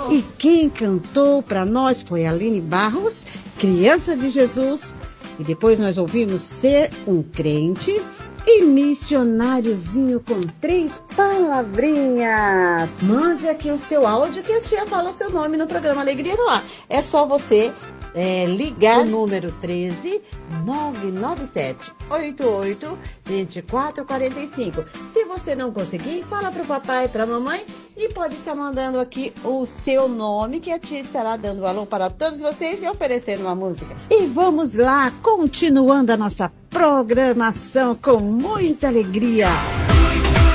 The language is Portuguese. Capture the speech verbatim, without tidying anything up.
E quem cantou para nós foi a Aline Barros, Criança de Jesus. E depois nós ouvimos Ser um Crente e Missionáriozinho com Três Palavrinhas. Mande aqui o seu áudio que a tia fala o seu nome no programa Alegria no Ar. É só você é, ligar o número treze, nove nove sete, oito oito, dois quatro quatro cinco. Se você não conseguir, fala para o papai e para a mamãe e pode estar mandando aqui o seu nome que a tia estará dando alô para todos vocês e oferecendo uma música. E vamos lá, continuando a nossa programação com muita alegria.